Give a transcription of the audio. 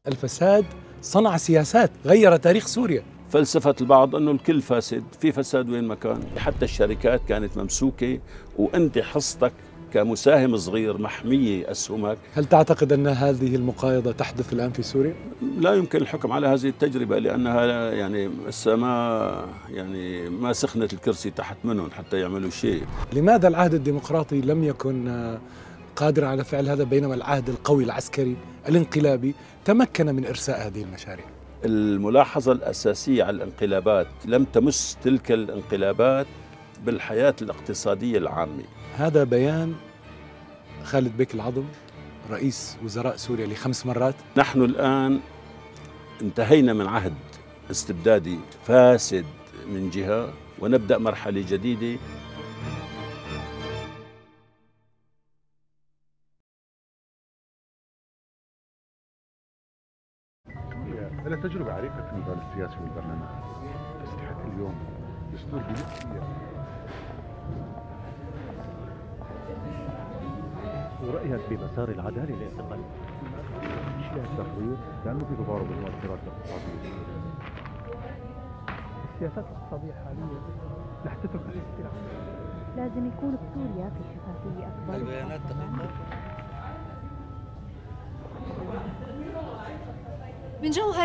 الفساد صنع سياسات غير تاريخ سوريا. فلسفة البعض أنه الكل فاسد، في فساد وين ما كان، حتى الشركات كانت ممسوكة وأنت حصتك كمساهم صغير محمية أسهمك. هل تعتقد أن هذه المقايضة تحدث الآن في سوريا؟ لا يمكن الحكم على هذه التجربة لأنها يعني ما سخنت الكرسي تحت منهم حتى يعملوا شيء. لماذا العهد الديمقراطي لم يكن قادرا على فعل هذا بينما العهد القوي العسكري الانقلابي تمكن من إرساء هذه المشاريع؟ الملاحظة الأساسية على الانقلابات لم تمس تلك الانقلابات بالحياة الاقتصادية العامة. هذا بيان خالد بيك العظم رئيس وزراء سوريا ل5 مرات. نحن الآن انتهينا من عهد استبدادي فاسد من جهة ونبدأ مرحلة جديدة. أنا تجربة عريقة في المجال السياسي والبرلمان، بس لحد اليوم دستور بنفسية ورأيك بمسار العدالة الاعتقالي؟ مش له تفويض لأنه في تضارب المؤثرات الاقتصادية. السياسات الاقتصادية حاليا رح تترك الاستيلاء. لازم يكون بسوريا في شفافية أكبر. البيانات دقيقة. من جوهر